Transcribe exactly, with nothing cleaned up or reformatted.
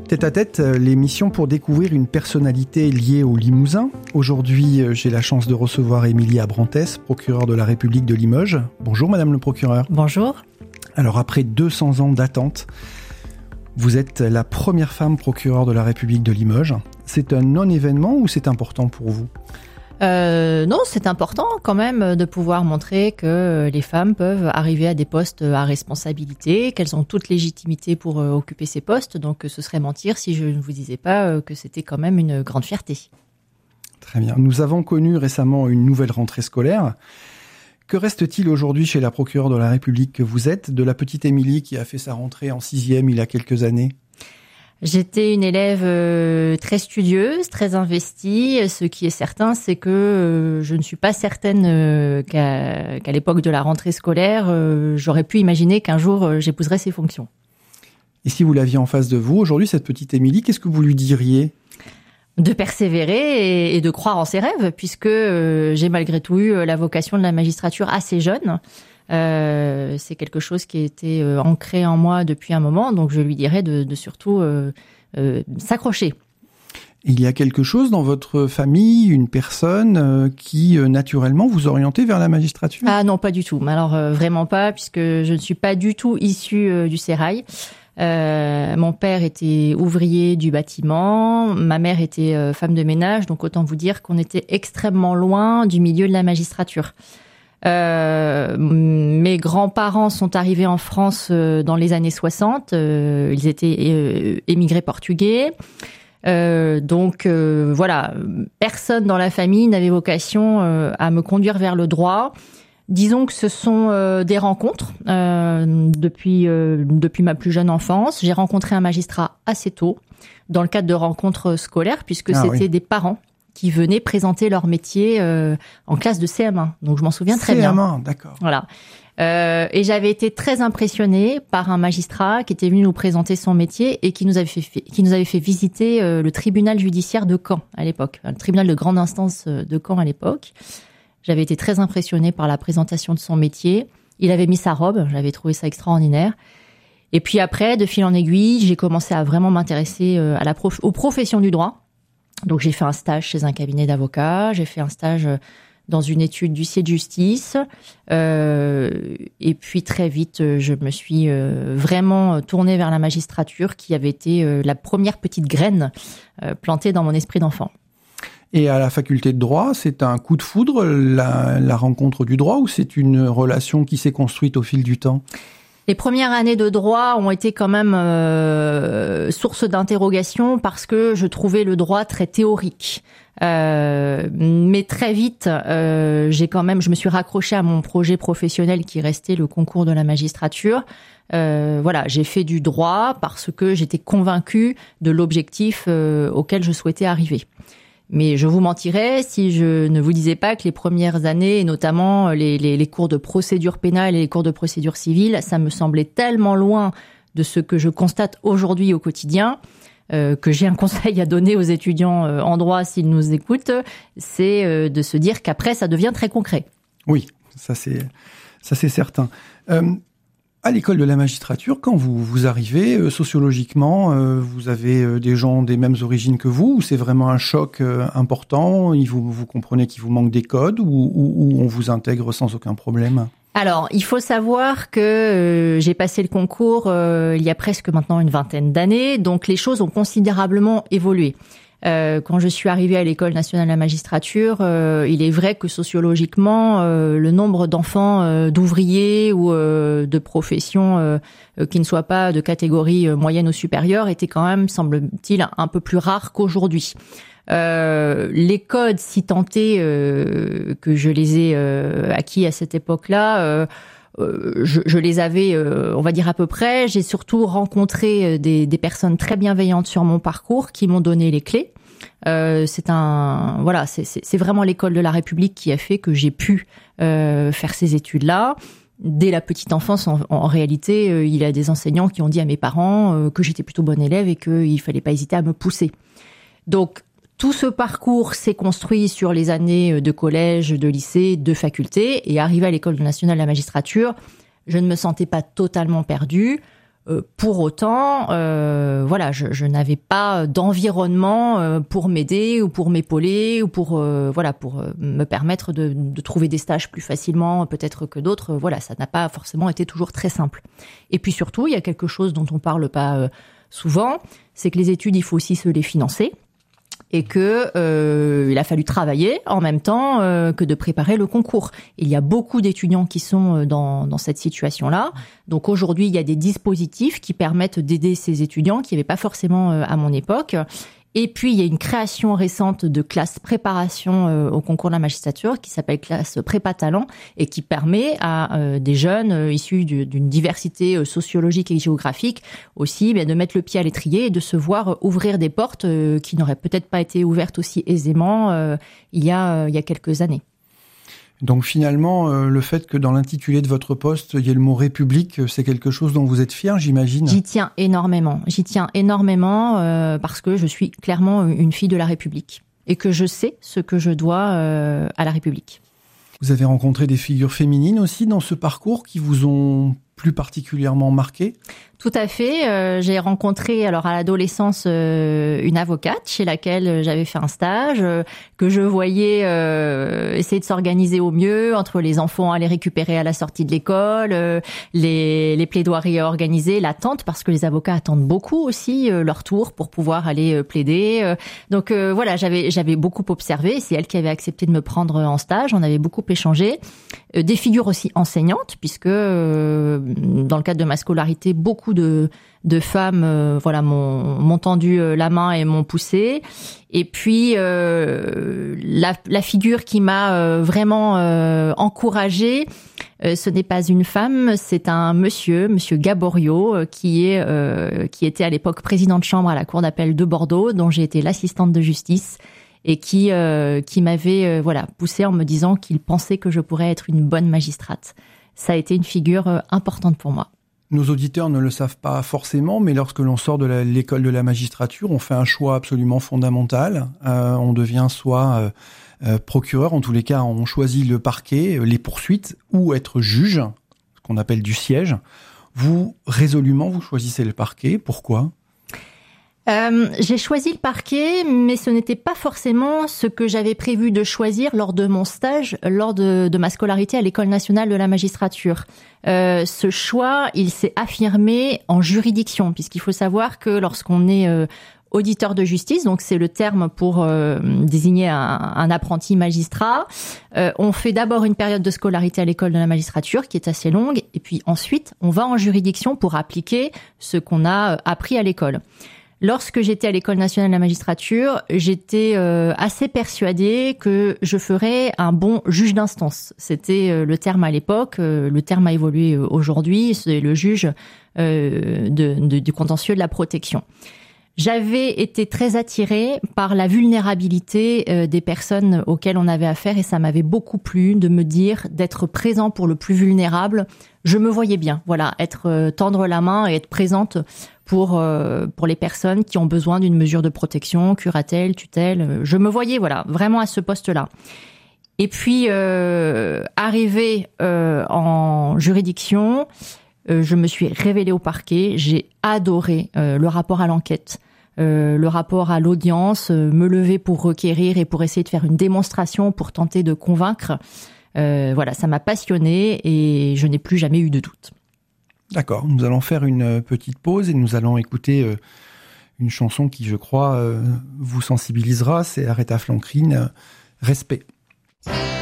Tête à tête, l'émission pour découvrir une personnalité liée au Limousin. Aujourd'hui, j'ai la chance de recevoir Émilie Abrantès, procureure de la République de Limoges. Bonjour Madame le procureur. Bonjour. Alors après deux cents ans d'attente, vous êtes la première femme procureure de la République de Limoges. C'est un non-événement ou c'est important pour vous ? Euh, non, c'est important quand même de pouvoir montrer que les femmes peuvent arriver à des postes à responsabilité, qu'elles ont toute légitimité pour euh, occuper ces postes. Donc ce serait mentir si je ne vous disais pas euh, que c'était quand même une grande fierté. Très bien. Nous avons connu récemment une nouvelle rentrée scolaire. Que reste-t-il aujourd'hui chez la procureure de la République que vous êtes de la petite Émilie qui a fait sa rentrée en sixième il y a quelques années ? J'étais une élève euh, très studieuse, très investie. Ce qui est certain, c'est que euh, je ne suis pas certaine euh, qu'à, qu'à l'époque de la rentrée scolaire, euh, j'aurais pu imaginer qu'un jour euh, j'épouserais ces fonctions. Et si vous l'aviez en face de vous, aujourd'hui, cette petite Émilie, qu'est-ce que vous lui diriez ? De persévérer et, et de croire en ses rêves, puisque euh, j'ai malgré tout eu la vocation de la magistrature assez jeune. Euh, c'est quelque chose qui a été euh, ancré en moi depuis un moment, donc je lui dirais de, de surtout euh, euh, s'accrocher. Il y a quelque chose dans votre famille, une personne euh, qui euh, naturellement vous orientait vers la magistrature ? Ah non, pas du tout. Mais alors euh, vraiment pas, puisque je ne suis pas du tout issue euh, du sérail. Euh, mon père était ouvrier du bâtiment, ma mère était euh, femme de ménage, donc autant vous dire qu'on était extrêmement loin du milieu de la magistrature. Euh, mes grands-parents sont arrivés en France euh, dans les années soixante. Euh, ils étaient euh, émigrés portugais. Euh, donc euh, voilà, personne dans la famille n'avait vocation euh, à me conduire vers le droit. Disons que ce sont euh, des rencontres. Euh, depuis, euh, depuis ma plus jeune enfance, j'ai rencontré un magistrat assez tôt, dans le cadre de rencontres scolaires, puisque ah, c'était oui. des parents qui venaient présenter leur métier euh, en classe de C M un. Donc je m'en souviens très bien. C M un, d'accord. Voilà. Euh, et j'avais été très impressionnée par un magistrat qui était venu nous présenter son métier et qui nous avait fait, qui nous avait fait visiter euh, le tribunal judiciaire de Caen à l'époque, le tribunal de grande instance de Caen à l'époque. J'avais été très impressionnée par la présentation de son métier. Il avait mis sa robe, j'avais trouvé ça extraordinaire. Et puis après, de fil en aiguille, j'ai commencé à vraiment m'intéresser à la prof- aux professions du droit. Donc j'ai fait un stage chez un cabinet d'avocats, j'ai fait un stage dans une étude d'huissier de justice, euh, et puis très vite je me suis euh, vraiment tournée vers la magistrature qui avait été euh, la première petite graine euh, plantée dans mon esprit d'enfant. Et à la faculté de droit, c'est un coup de foudre, la, la rencontre du droit, ou c'est une relation qui s'est construite au fil du temps ? Les premières années de droit ont été quand même euh, source d'interrogation parce que je trouvais le droit très théorique. Euh, mais très vite, euh, j'ai quand même, je me suis raccrochée à mon projet professionnel qui restait le concours de la magistrature. Euh, voilà, j'ai fait du droit parce que j'étais convaincue de l'objectif euh, auquel je souhaitais arriver. Mais je vous mentirais si je ne vous disais pas que les premières années, et notamment les, les, les cours de procédure pénale et les cours de procédure civile, ça me semblait tellement loin de ce que je constate aujourd'hui au quotidien, euh, que j'ai un conseil à donner aux étudiants euh, en droit s'ils nous écoutent, c'est euh, de se dire qu'après, ça devient très concret. Oui, ça c'est, ça c'est certain. Euh, À l'école de la magistrature, quand vous, vous arrivez, euh, sociologiquement, euh, vous avez euh, des gens des mêmes origines que vous, ou c'est vraiment un choc euh, important, il vous, vous comprenez qu'il vous manque des codes, ou, ou, ou on vous intègre sans aucun problème ? Alors, il faut savoir que euh, j'ai passé le concours euh, il y a presque maintenant une vingtaine d'années, donc les choses ont considérablement évolué. Euh, quand je suis arrivée à l'École nationale de la magistrature, euh, il est vrai que sociologiquement, euh, le nombre d'enfants euh, d'ouvriers ou euh, de professions euh, qui ne soient pas de catégorie euh, moyenne ou supérieure était quand même, semble-t-il, un peu plus rare qu'aujourd'hui. Euh, les codes, si tant est euh, que je les ai euh, acquis à cette époque-là, euh, euh, je, je les avais, euh, on va dire à peu près. J'ai surtout rencontré des, des personnes très bienveillantes sur mon parcours qui m'ont donné les clés. Euh, c'est un, voilà, c'est, c'est, c'est vraiment l'école de la République qui a fait que j'ai pu euh, faire ces études-là. Dès la petite enfance, en, en réalité, euh, il y a des enseignants qui ont dit à mes parents euh, que j'étais plutôt bonne élève et qu'il fallait pas hésiter à me pousser. Donc, tout ce parcours s'est construit sur les années de collège, de lycée, de faculté. Et arrivé à l'École nationale de la magistrature, je ne me sentais pas totalement perdue. Euh, pour autant, euh, voilà, je, je n'avais pas d'environnement euh, pour m'aider ou pour m'épauler ou pour euh, voilà pour euh, me permettre de, de trouver des stages plus facilement peut-être que d'autres. Voilà, ça n'a pas forcément été toujours très simple. Et puis surtout, il y a quelque chose dont on parle pas euh, souvent, c'est que les études, il faut aussi se les financer. Et que euh, il a fallu travailler en même temps euh, que de préparer le concours. Il y a beaucoup d'étudiants qui sont dans, dans cette situation-là. Donc aujourd'hui, il y a des dispositifs qui permettent d'aider ces étudiants qui n'y avaient pas forcément euh, à mon époque. Et puis, il y a une création récente de classe préparation euh, au concours de la magistrature qui s'appelle classe prépa talent et qui permet à euh, des jeunes euh, issus du, d'une diversité euh, sociologique et géographique aussi bien, de mettre le pied à l'étrier et de se voir euh, ouvrir des portes euh, qui n'auraient peut-être pas été ouvertes aussi aisément euh, il y a, euh, il y a quelques années. Donc finalement, euh, le fait que dans l'intitulé de votre poste, il y ait le mot République, c'est quelque chose dont vous êtes fier, j'imagine ? J'y tiens énormément. J'y tiens énormément euh, parce que je suis clairement une fille de la République et que je sais ce que je dois euh, à la République. Vous avez rencontré des figures féminines aussi dans ce parcours qui vous ont plus particulièrement marqué ? Tout à fait. Euh, j'ai rencontré alors à l'adolescence euh, une avocate chez laquelle j'avais fait un stage, euh, que je voyais euh, essayer de s'organiser au mieux entre les enfants à les récupérer à la sortie de l'école, euh, les, les plaidoiries à organiser, l'attente parce que les avocats attendent beaucoup aussi euh, leur tour pour pouvoir aller euh, plaider. Euh, donc euh, voilà, j'avais j'avais beaucoup observé. C'est elle qui avait accepté de me prendre en stage. On avait beaucoup échangé. Euh, des figures aussi enseignantes puisque euh, dans le cadre de ma scolarité, beaucoup de de femmes euh, voilà m'ont m'ont tendu euh, la main et m'ont poussé. Et puis euh, la la figure qui m'a euh, vraiment euh, encouragée, euh, ce n'est pas une femme, c'est un monsieur, monsieur Gaborio, euh, qui est euh, qui était à l'époque président de chambre à la cour d'appel de Bordeaux, dont j'ai été l'assistante de justice et qui euh, qui m'avait euh, voilà poussée en me disant qu'il pensait que je pourrais être une bonne magistrate. Ça a été une figure euh, importante pour moi. Nos auditeurs ne le savent pas forcément, mais lorsque l'on sort de la, l'école de la magistrature, on fait un choix absolument fondamental. Euh, on devient soit euh, euh, procureur, en tous les cas, on choisit le parquet, les poursuites, ou être juge, ce qu'on appelle du siège. Vous, résolument, vous choisissez le parquet. Pourquoi ? Euh, j'ai choisi le parquet, mais ce n'était pas forcément ce que j'avais prévu de choisir lors de mon stage, lors de, de ma scolarité à l'École nationale de la magistrature. Euh, ce choix, il s'est affirmé en juridiction, puisqu'il faut savoir que lorsqu'on est euh, auditeur de justice, donc c'est le terme pour euh, désigner un, un apprenti magistrat, euh, on fait d'abord une période de scolarité à l'École de la magistrature qui est assez longue, et puis ensuite on va en juridiction pour appliquer ce qu'on a appris à l'école. Lorsque j'étais à l'École nationale de la magistrature, j'étais euh, assez persuadée que je ferais un bon juge d'instance. C'était euh, le terme à l'époque, euh, le terme a évolué euh, aujourd'hui, c'est le juge euh, de, de, du contentieux de la protection. J'avais été très attirée par la vulnérabilité euh, des personnes auxquelles on avait affaire et ça m'avait beaucoup plu de me dire d'être présent pour le plus vulnérable. Je me voyais bien, voilà, être euh, tendre la main et être présente pour euh, pour les personnes qui ont besoin d'une mesure de protection, curatelle, tutelle. Je me voyais, voilà, vraiment à ce poste-là. Et puis euh, arrivée euh, en juridiction, euh, je me suis révélée au parquet. J'ai adoré euh, le rapport à l'enquête. Euh, le rapport à l'audience, euh, me lever pour requérir et pour essayer de faire une démonstration, pour tenter de convaincre. Euh, voilà, ça m'a passionnée et je n'ai plus jamais eu de doute. D'accord, nous allons faire une petite pause et nous allons écouter euh, une chanson qui, je crois, euh, vous sensibilisera. C'est Aretha Franklin, euh, Respect.